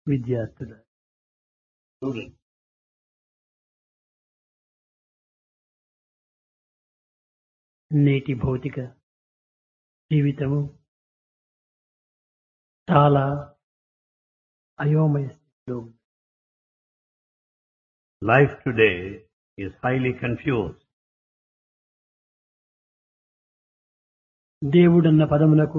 విద్యార్థుల Students, నేటి భౌతిక జీవితము చాలా అయోమయ స్థితిలో ఉంది. life today is highly confused. దేవుడన్న పదమునకు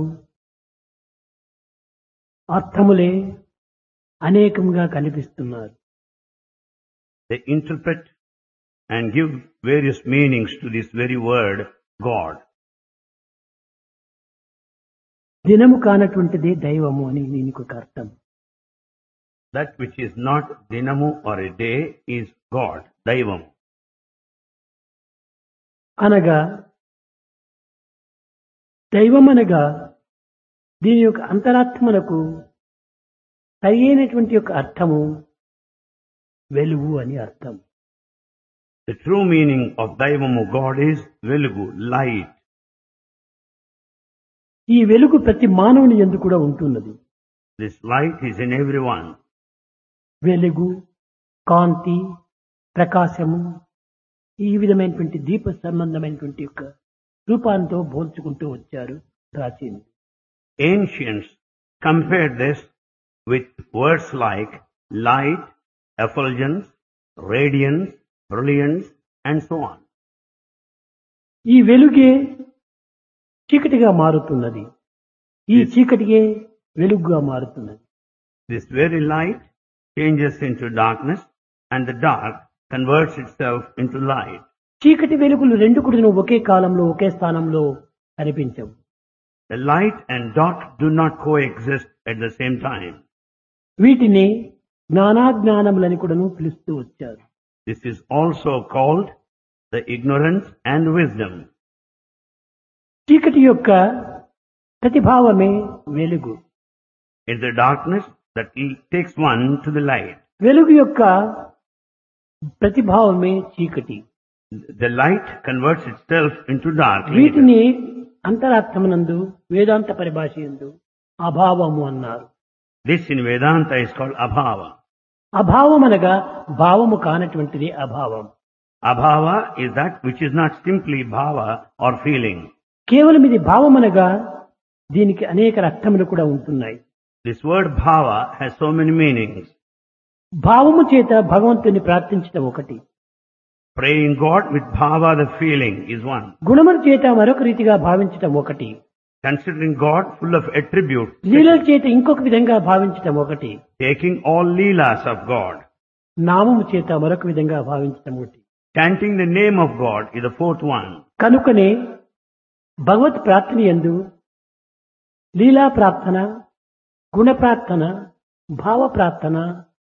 అర్థములే అనేకంగా కనిపిస్తున్నారు. They interpret and give various meanings to this very word, God. దినము కానటువంటిదే దైవము అని దీనికి ఒక అర్థం. That which is not dinamu or a day is God, Daivam. అనగా దైవం అనగా దీని యొక్క అంతరాత్మలకు సరైనటువంటి యొక్క అర్థము వెలుగు అని అర్థం. The true meaning of Daivamu God is Velugu, light. ఈ వెలుగు ప్రతి మానవుని యందు కూడా ఉంటున్నది. This light is in everyone. వెలుగు, కాంతి, ప్రకాశము ఈ విధమైనటువంటి దీప సంబంధమైనటువంటి యొక్క రూపాంతో పోల్చుకుంటూ వచ్చారు ప్రాచీనులు. Ancients compared this with words like light, effulgence, radiance, brilliance, and so on. ఈ వెలుగే చీకటిగా మారుతున్నది, ఈ చీకటియే వెలుగుగా మారుతున్నది. This very light changes into darkness, and the dark converts itself into light. చీకటి వెలుగులు రెండు కూడా ఒకే కాలంలో ఒకే స్థానంలో కనిపించవు. The light and dark do not coexist at the same time. వీటిని జ్ఞానాజ్ఞానములని కూడాను పిలుస్తూ వచ్చారు. This is also called the ignorance and wisdom. చీకటి యొక్క ప్రతిభావమే వెలుగు, It's the darkness that takes one to the light. వెలుగు యొక్క ప్రతిభావమే చీకటి. The light converts itself into dark. వీటిని అంతరార్థమునందు వేదాంత పరిభాష యందు అభావము అన్నారు. This in Vedanta is called abhava. అభావం అనగా భావము కానటువంటిది అభావం. Abhava is that which is not simply bhava or feeling. కేవలం ఇది భావం అనగా దీనికి అనేక అర్థములు కూడా ఉంటున్నాయి. This word bhava has so many meanings. భావము చేత భగవంతుని ప్రార్థించడం ఒకటి, Praying God with bhava, the feeling, is one. గుణముల చేత మరొక రీతిగా భావించటం ఒకటి, Considering God full of attributes, లీలల చేత ఇంకొక విధంగా భావించటం ఒకటి, taking all leelas of God, నామము చేత మరొక విధంగా భావించటం ఒకటి. chanting the name of God is the fourth one. కనుకనే భగవత్ ప్రార్థన యందు లీలా ప్రార్థన, గుణ ప్రార్థన, భావ ప్రార్థన,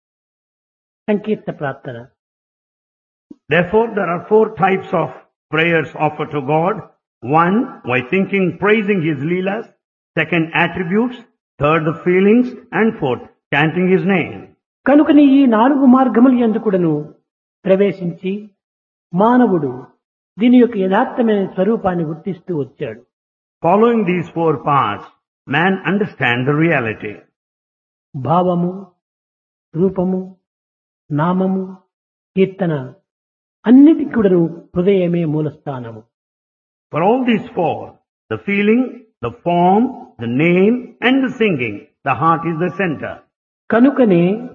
సంకీర్త ప్రార్థన. Therefore, there are four types of prayers offered to God. One, by thinking, praising His leelas. Second, attributes. Third, the feelings. And fourth, chanting His name. కనుకని ఈ నాలుగు మార్గముల యందు కూడాను ప్రవేశించి మానవుడు దీని యొక్క యథార్థమైన స్వరూపాన్ని గుర్తిస్తూ వచ్చాడు. Following these four paths, man understands the reality. భావము, రూపము, నామము, కీర్తన అన్నిటికీ కూడాను హృదయమే మూలస్థానము. For all these four, the feeling, the form, the name, and the singing, the heart is the center. కనుకనే